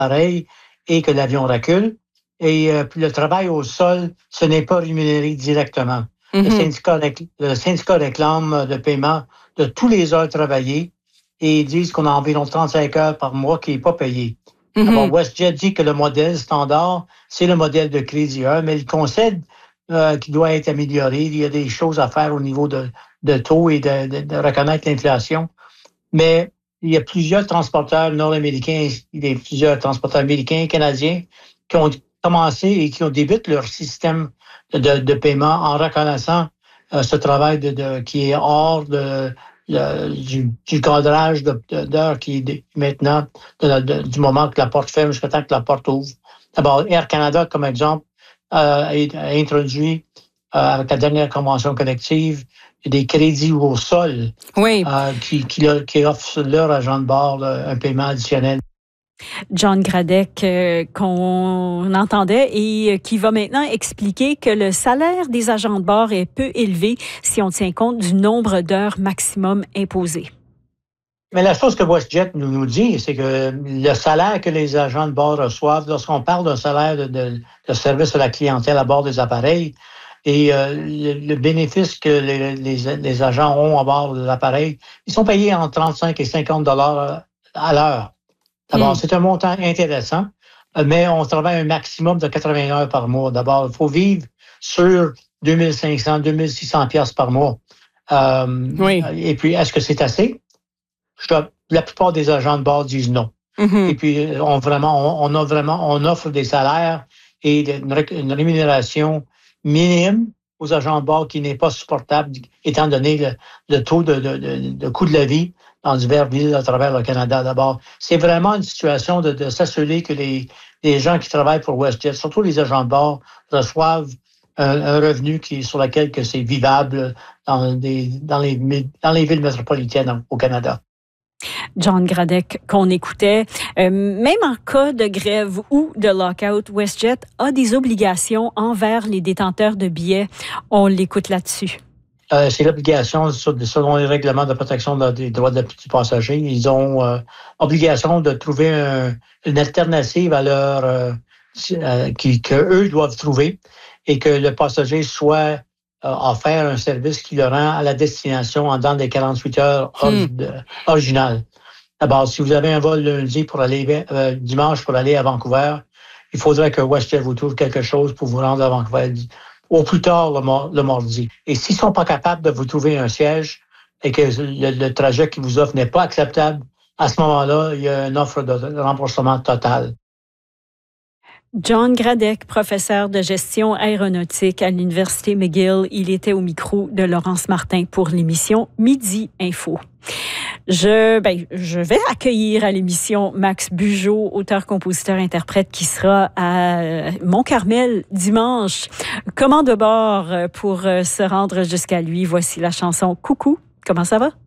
l'appareil et que l'avion recule. Et puis le travail au sol, ce n'est pas rémunéré directement. Le syndicat réclame le paiement de tous les heures travaillées et ils disent qu'on a environ 35 heures par mois qui n'est pas payé. Alors, WestJet dit que le modèle standard, c'est le modèle de crédit 1, mais il concède qu'il doit être amélioré. Il y a des choses à faire au niveau de taux et de reconnaître l'inflation. Mais il y a plusieurs transporteurs nord-américains, il y a plusieurs transporteurs américains et canadiens qui ont commencé et qui ont débuté leur système de paiement en reconnaissant ce travail qui est hors du cadrage d'heures qui est maintenant du moment que la porte ferme jusqu'à temps que la porte ouvre. D'abord, Air Canada, comme exemple, a introduit avec la dernière convention collective des crédits au sol qui offrent leur agent de bord un paiement additionnel. John Gradec, qu'on entendait et qui va maintenant expliquer que le salaire des agents de bord est peu élevé si on tient compte du nombre d'heures maximum imposées. Mais la chose que WestJet nous dit, c'est que le salaire que les agents de bord reçoivent, lorsqu'on parle d'un salaire de service à la clientèle à bord des appareils, et le bénéfice que les agents ont à bord de l'appareil, ils sont payés entre 35 et 50 $ à l'heure. D'abord, c'est un montant intéressant, mais on travaille un maximum de 80 heures par mois. D'abord, il faut vivre sur 2500, 2600 piastres par mois. Et puis, est-ce que c'est assez? La plupart des agents de bord disent non. Et puis, on offre des salaires et une rémunération minime aux agents de bord qui n'est pas supportable, étant donné le taux de coût de la vie dans diverses villes à travers le Canada. D'abord, c'est vraiment une situation de s'assurer que les gens qui travaillent pour WestJet, surtout les agents de bord, reçoivent un revenu sur lequel que c'est vivable dans les villes métropolitaines au Canada. John Gradec, qu'on écoutait. Même en cas de grève ou de lockout, WestJet a des obligations envers les détenteurs de billets. On l'écoute là-dessus. C'est l'obligation, selon les règlements de protection des droits des passagers, ils ont obligation de trouver une alternative à leur qu'eux doivent trouver et que le passager soit offert un service qui le rend à la destination en dedans des 48 heures originales. D'abord, si vous avez un vol lundi pour aller dimanche pour aller à Vancouver, il faudrait que WestJet vous trouve quelque chose pour vous rendre à Vancouver au plus tard le mardi. Et s'ils sont pas capables de vous trouver un siège et que le trajet qu'ils vous offrent n'est pas acceptable, à ce moment-là, il y a une offre de remboursement total. John Gradec, professeur de gestion aéronautique à l'Université McGill, il était au micro de Laurence Martin pour l'émission Midi Info. Je vais accueillir à l'émission Max Bugeaud, auteur, compositeur, interprète, qui sera à Mont-Carmel dimanche. Comment de bord pour se rendre jusqu'à lui? Voici la chanson Coucou. Comment ça va?